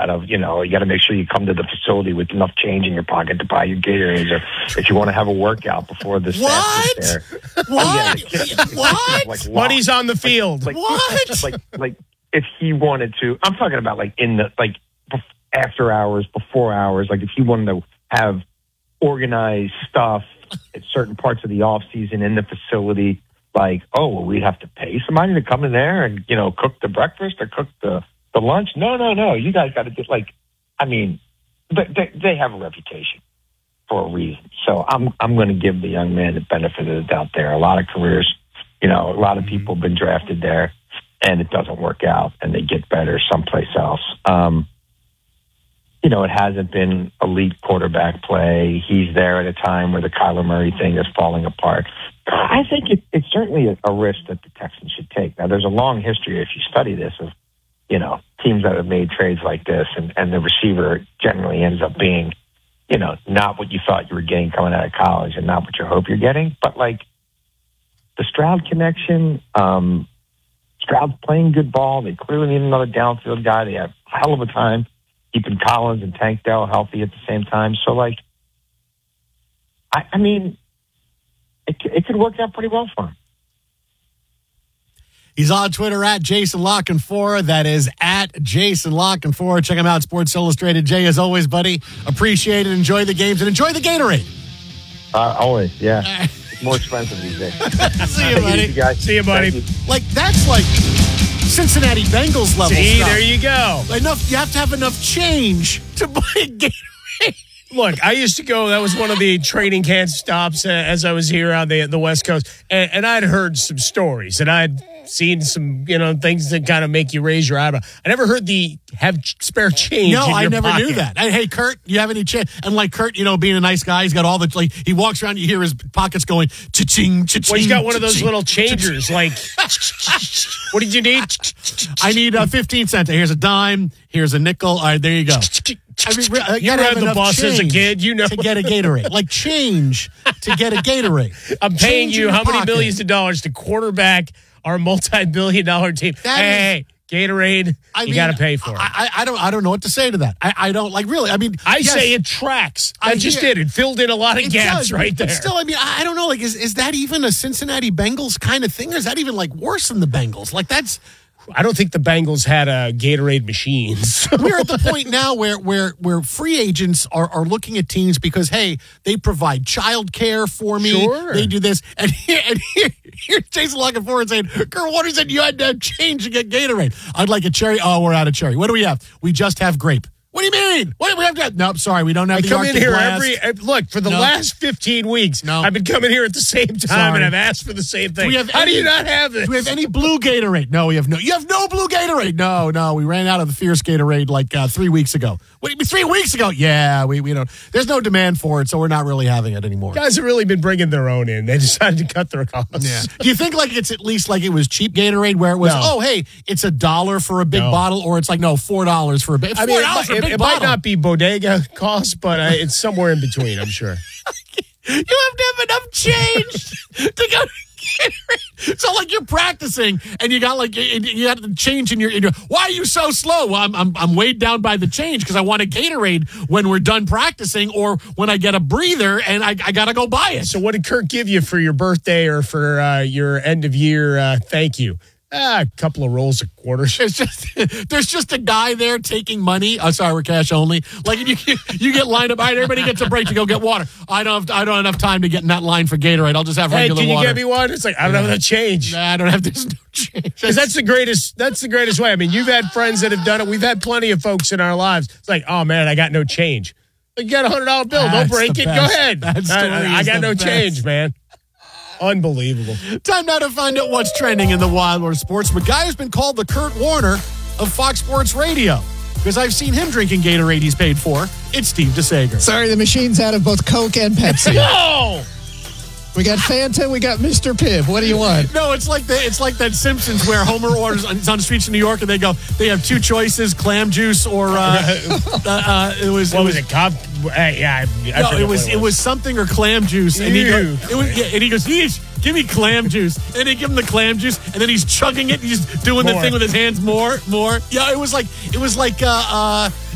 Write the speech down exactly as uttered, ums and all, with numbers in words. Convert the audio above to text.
caveat of, you know, you got to make sure you come to the facility with enough change in your pocket to buy your Gatorades, or if you want to have a workout before the what? There. What? Yeah, what? Like, Money's on the field. Like, what? Like, like if he wanted to, I'm talking about like in the like after hours, before hours. Like if he wanted to have organized stuff at certain parts of the off season in the facility. Like, oh, well, we'd have to pay somebody to come in there and, you know, cook the breakfast or cook the, the lunch. No, no, no. You guys got to get like, I mean, they, they, they have a reputation for a reason. So I'm I'm going to give the young man the benefit of the doubt there. A lot of careers, you know, a lot of people have been drafted there and it doesn't work out and they get better someplace else. Um, you know, it hasn't been elite quarterback play. He's there at a time where the Kyler Murray thing is falling apart. I think it, it's certainly a, a risk that the Texans should take. Now, there's a long history, if you study this, of, you know, teams that have made trades like this, and, and the receiver generally ends up being, you know, not what you thought you were getting coming out of college and not what you hope you're getting. But, like, the Stroud connection, um, Stroud's playing good ball. They clearly need another downfield guy. They have a hell of a time keeping Collins and Tank Dell healthy at the same time. So, like, I, I mean, it, it could work out pretty well for him. He's on Twitter at Jason Lockenfora. That is at Jason Lockenfora. Check him out, Sports Illustrated. Jay, as always, buddy, appreciate it. Enjoy the games and enjoy the Gatorade. Uh, always, yeah. It's more expensive these days. See you, buddy. You guys. See you, buddy. You. Like, that's like Cincinnati Bengals level See, stuff. there you go. Enough, you have to have enough change to buy a Gatorade. Look, I used to go, that was one of the training camp stops uh, as I was here on the the West Coast, and, and I'd heard some stories, and I'd seen some, you know, things that kind of make you raise your eyebrow. I never heard the have spare change No, in your I never pocket. knew that. Hey, hey, Kurt, you have any change? And like Kurt, you know, being a nice guy, he's got all the, like, he walks around, you hear his pockets going, cha-ching, cha-ching. Well, he's got one of those cha-ching, little changers, like, what did you need? I need a fifteen cent. Here's a dime. Here's a nickel. All right, there you go. I mean, re- You gotta rode have the enough bus as a change kid, you know. to get a Gatorade. Like change to get a Gatorade. I'm paying Change you in how your many pocket. millions of dollars to quarterback our multi-billion dollar team. That hey, Gatorade, I you mean, got to pay for it. I, I, I don't. I don't know what to say to that. I, I don't like really. I mean, I yes, say it tracks. I I just hear- did. It filled in a lot of it gaps does, right but there. still, I mean, I, I don't know. Like, is is that even a Cincinnati Bengals kind of thing, or is that even like worse than the Bengals? Like, that's. I don't think the Bengals had a Gatorade machines. We're at the point now where where where free agents are, are looking at teams because, hey, they provide child care for me. Sure. They do this. And here, and here, here's Jason looking forward saying, Kurt Warner said you had to have change to get Gatorade. I'd like a cherry. Oh, we're out of cherry. What do we have? We just have grape. What do you mean? What do we have to Nope, sorry, we don't have I the come Arctic in here Blast. every uh, look for the No. last fifteen weeks. No. I've been coming here at the same time, Sorry. and I've asked for the same thing. Do we have How any- do you not have this? Do we have any blue Gatorade? No, we have no. You have no blue Gatorade? No, no. We ran out of the Fierce Gatorade like uh, three weeks ago. What do you mean, three weeks ago? Yeah, we we don't. There's no demand for it, so we're not really having it anymore. Guys have really been bringing their own in. They decided to cut their costs. Yeah. Do you think like it's at least like it was cheap Gatorade where it was, No. oh, hey, it's a dollar for a big No. bottle, or it's like, no, four dollars for a big I mean, it, four dollars for a it, big it bottle. might not be bodega cost, but uh, it's somewhere in between, I'm sure. You have to have enough change to go to Gatorade. So like you're practicing and you got like you, you got the change in your, in your. Why are you so slow? Well, I'm I'm, I'm weighed down by the change because I want a Gatorade when we're done practicing or when I get a breather and I, I gotta go buy it. So what did Kirk give you for your birthday or for uh, your end of year uh, thank you? Ah, a couple of rolls of quarters. It's just there's just a guy there taking money. Oh, sorry, we're cash only. Like you, you get lined up. All right, everybody gets a break to go get water. I don't have I don't have enough time to get in that line for Gatorade. I'll just have Hey, regular can you water. get me one? It's like I don't have enough change. Nah, I don't have this. No change. Because that's the greatest. That's the greatest way. I mean, you've had friends that have done it. We've had plenty of folks in our lives. It's like, oh man, I got no change. You got a hundred dollar bill. That's Don't break the it. Go best. ahead. That story I, I is got the no best. change, man. Unbelievable. Time now to find out what's trending in the wild world of sports. But guy has been called the Kurt Warner of Fox Sports Radio because I've seen him drinking Gatorade he's paid for. It's Steve DeSager. Sorry, the machine's out of both Coke and Pepsi. No. We got Fanta, we got Mister Pibb. What do you want? No, it's like the, it's like that Simpsons where Homer orders on, it's on the streets of New York and they go they have two choices: clam juice or uh, uh, uh, it was What it was it? Cop? Hey, yeah, I, I No, forget it was what it was something or clam juice, and he Ew. goes, it was, yeah, and he goes, "Yeesh, give me clam juice," and they give him the clam juice, and then he's chugging it, he's doing the More. thing with his hands, more, more. Yeah, it was like it was like uh, uh